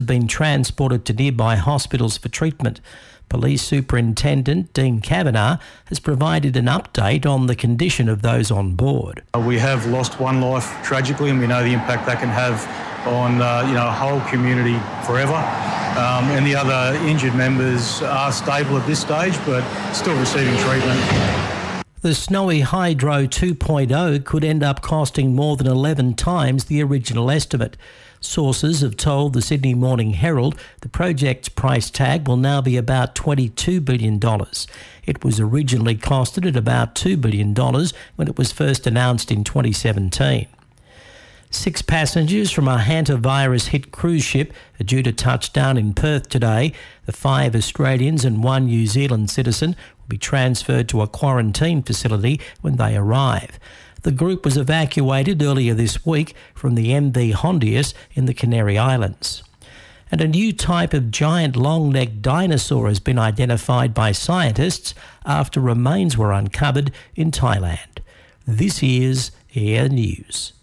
been transported to nearby hospitals for treatment. Police Superintendent Dean Kavanagh has provided an update on the condition of those on board. We have lost one life tragically, and we know the impact that can have on a whole community forever. And the other injured members are stable at this stage, but still receiving treatment. The Snowy Hydro 2.0 could end up costing more than 11 times the original estimate. Sources have told the Sydney Morning Herald the project's price tag will now be about $22 billion. It was originally costed at about $2 billion when it was first announced in 2017. 6 passengers from a hantavirus-hit cruise ship are due to touch down in Perth today. The 5 Australians and 1 New Zealand citizen will be transferred to a quarantine facility when they arrive. The group was evacuated earlier this week from the MV Hondius in the Canary Islands. And a new type of giant long-necked dinosaur has been identified by scientists after remains were uncovered in Thailand. This is Air News.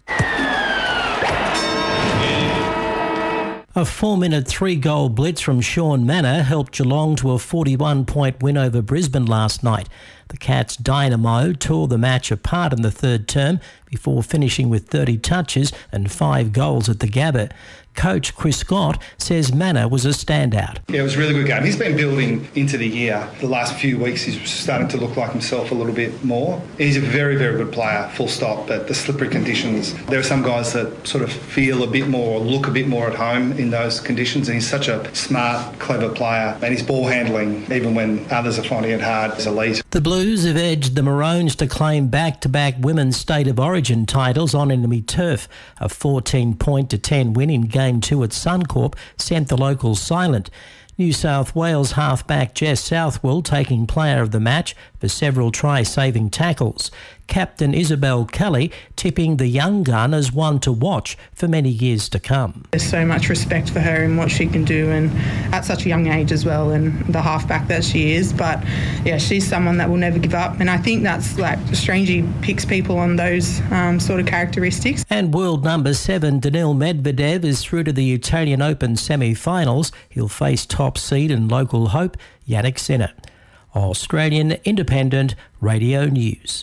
A 4-minute 3-goal blitz from Sean Manor helped Geelong to a 41-point win over Brisbane last night. The Cats' dynamo tore the match apart in the third term before finishing with 30 touches and 5 goals at the Gabba. Coach Chris Scott says Manor was a standout. Yeah, it was a really good game. He's been building into the year. The last few weeks he's starting to look like himself a little bit more. He's a very, very good player, full stop, but the slippery conditions, there are some guys that sort of feel a bit more or look a bit more at home in those conditions, and he's such a smart, clever player, and his ball handling, even when others are finding it hard, is elite. The Blues have edged the Maroons to claim back-to-back women's State of Origin titles on enemy turf. A 14-10 win in Game 2 at Suncorp sent the locals silent. New South Wales halfback Jess Southwell taking player of the match for several try-saving tackles. Captain Isabel Kelly tipping the young gun as one to watch for many years to come. There's so much respect for her and what she can do, and at such a young age as well, and the halfback that she is. But yeah, she's someone that will never give up, and I think that's strangely picks people on those sort of characteristics. And world number 7 Daniil Medvedev is through to the Italian Open semi-finals. He'll face top seed and local hope Jannik Sinner. Australian Independent Radio News.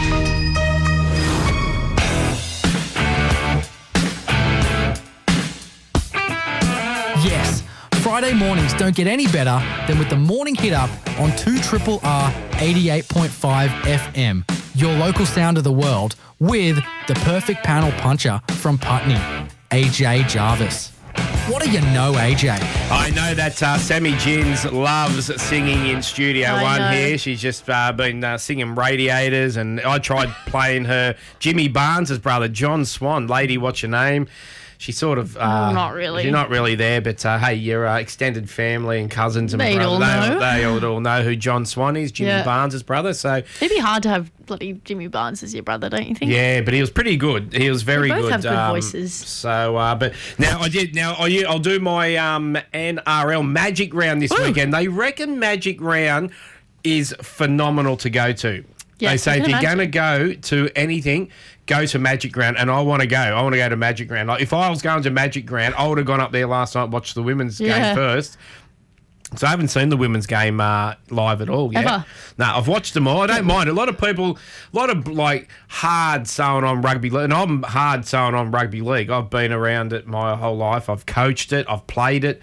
Yes, Friday mornings don't get any better than with the Morning Hit Up on 2RRR 88.5 FM. Your local sound of the world with the perfect panel puncher from Putney, AJ Jarvis. What do you know, AJ? I know that Sammy Gins loves singing in Studio One here. She's just been singing Radiators, and I tried playing her Jimmy Barnes' brother, John Swan. Lady, what's your name? She sort of... not really. You're not really there, but hey, your extended family and cousins and They all know. They all know who John Swan is, Jimmy Barnes' brother. So it'd be hard to have bloody Jimmy Barnes as your brother, don't you think? Yeah, but he was pretty good. He was very good. They both have good voices. So, but now I'll do my NRL Magic Round this weekend. They reckon Magic Round is phenomenal to go to. Yes, they say if you're going to go to anything, go to Magic Round, and I want to go. I want to go to Magic Round. Like, if I was going to Magic Round, I would have gone up there last night, watched the women's game first. So I haven't seen the women's game live at all yet. Ever? No, I've watched them all. I don't mind. A lot of people, hard sewing on rugby league, and I'm hard sewing on rugby league. I've been around it my whole life. I've coached it. I've played it.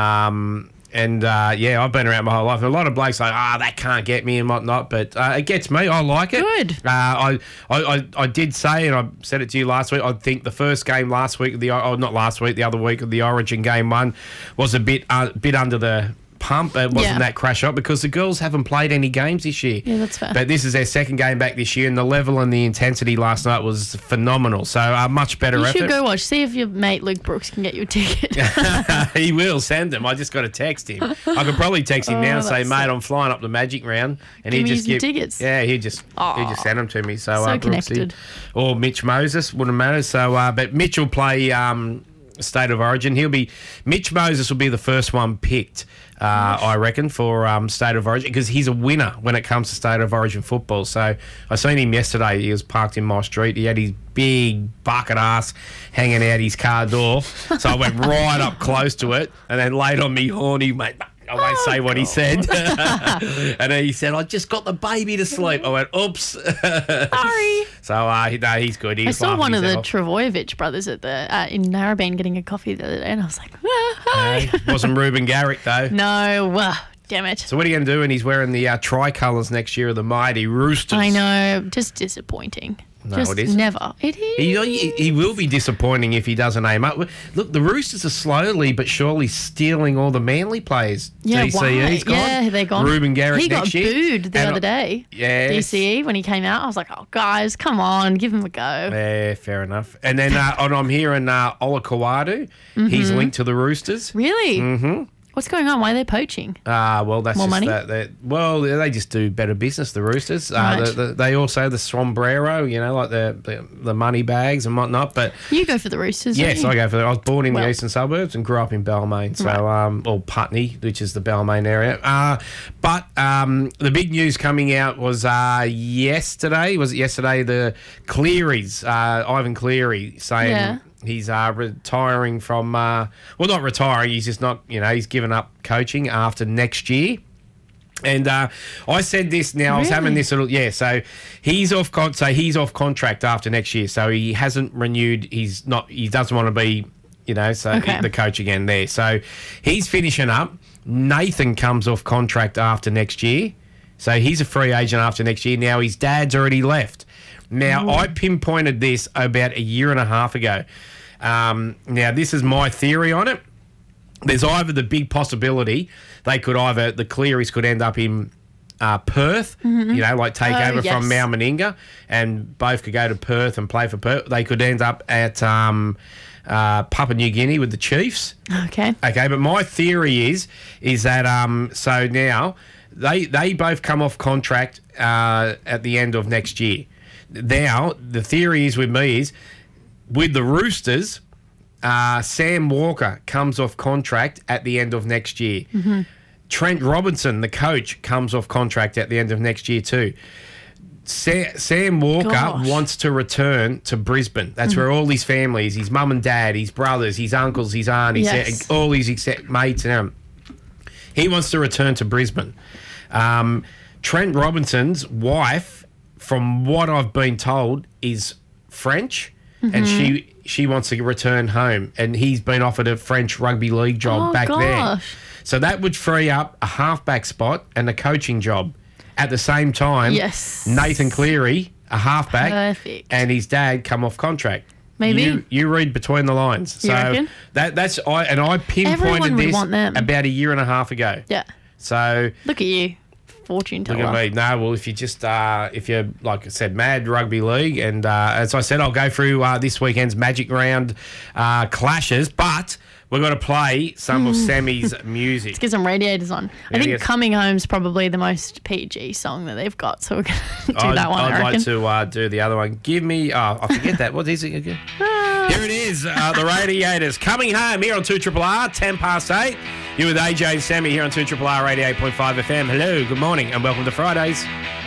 I've been around my whole life. And a lot of blokes say, that can't get me and whatnot, but it gets me. I like it. Good. I did say, and I said it to you last week, I think the first game last week, the other week of the Origin game 1 was a bit under the pump. It wasn't that crash up because the girls haven't played any games this year. Yeah, that's fair. But this is their second game back this year, and the level and the intensity last night was phenomenal. So much better effort. You should go watch. See if your mate Luke Brooks can get you a ticket. He will send them. I just got to text him. I could probably text him now and say, mate, I'm flying up the Magic Round, and he just give tickets. Yeah, he just send them to me. So connected. or Mitch Moses, wouldn't matter. So, but Mitch will play. State of Origin. Mitch Moses will be the first one picked, I reckon, for State of Origin, because he's a winner when it comes to State of Origin football. So I seen him yesterday. He was parked in my street. He had his big bucket ass hanging out his car door. So I went right up close to it and then laid on me horny, mate. I won't say what he said. And then he said, I just got the baby to sleep. I went, oops. Sorry. So, no, he's good. I saw one of the Travojevic brothers at in Narrabeen getting a coffee the other day, and I was like, hi. Wasn't Ruben Garrick, though. No, damn it. So what are you going to do when he's wearing the tricolours next year of the Mighty Roosters? I know, just disappointing. No, just it isn't. Never. It is. He will be disappointing if he doesn't aim up. Look, the Roosters are slowly but surely stealing all the Manly players. Yeah, DCE's gone. Yeah, they're gone. Ruben Garrick he next year. He got booed the other day. Yeah. DCE, when he came out, I was like, oh, guys, come on, give him a go. Yeah, fair enough. And then I'm hearing Ola Kawadu. He's linked to the Roosters. Really? Mm-hmm. What's going on? Why are they poaching? Well, that's more just money. Well, they just do better business. The Roosters. Right. They also the sombrero, like the money bags and whatnot. But you go for the Roosters. yes, don't you? I go for that. I was born in the eastern suburbs and grew up in Balmain, so or Putney, which is the Balmain area. But the big news coming out was yesterday. Was it yesterday? The Clearys, Ivan Cleary, saying. Yeah. He's retiring from, not retiring, he's just not, he's given up coaching after next year. And I said this now, I was having this little, so he's off contract after next year. So he hasn't renewed, he doesn't want to be, the coach again there. So he's finishing up. Nathan comes off contract after next year. So he's a free agent after next year. Now his dad's already left. Now, I pinpointed this about a year and a half ago. Now, this is my theory on it. There's either the big possibility the Clearys could end up in Perth, take over from Mal Meninga, and both could go to Perth and play for Perth. They could end up at Papua New Guinea with the Chiefs. Okay, but my theory is that so now they both come off contract at the end of next year. Now, the theory is with me is, with the Roosters, Sam Walker comes off contract at the end of next year. Mm-hmm. Trent Robinson, the coach, comes off contract at the end of next year too. Sam Walker wants to return to Brisbane. That's where all his family is, his mum and dad, his brothers, his uncles, his aunties, all his mates and them. He wants to return to Brisbane. Trent Robinson's wife, from what I've been told, is French, and she wants to return home, and he's been offered a French rugby league job there. So that would free up a halfback spot and a coaching job at the same time. Yes. Nathan Cleary, a halfback, perfect, and his dad come off contract. Maybe you read between the lines. So reckon? I pinpointed this about a year and a half ago. Yeah. So look at you. Fortune teller. Look at me. No, well, if you're, like I said, mad rugby league, and as I said, I'll go through this weekend's Magic Round clashes, but we've got to play some of Sammy's music. Let's get some radiators on. I think Coming Home's probably the most PG song that they've got, so we're going to do that one, I'd like to do the other one. Give me, I forget that. What is it again? Here it is, the Radiators. Coming Home here on 2RRR, 8:10. You're with AJ and Sammy here on 2RRR 88.5 FM. Hello, good morning, and welcome to Fridays.